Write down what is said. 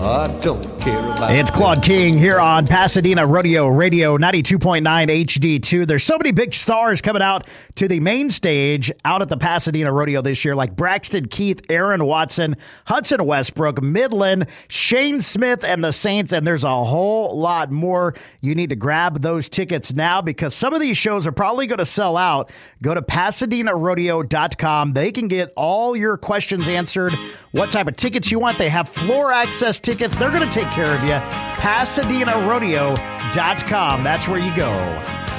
I don't care about It's Claude King here on Pasadena Rodeo Radio 92.9 HD2. There's so many big stars coming out to the main stage out at the Pasadena Rodeo this year, like Braxton Keith, Aaron Watson, Hudson Westbrook, Midland, Shane Smith, and the Saints, and there's a whole lot more. You need to grab those tickets now because some of these shows are probably going to sell out. Go to PasadenaRodeo.com. They can get all your questions answered, what type of tickets you want. They have floor access tickets. They're going to take care of you. PasadenaRodeo.com. That's where you go.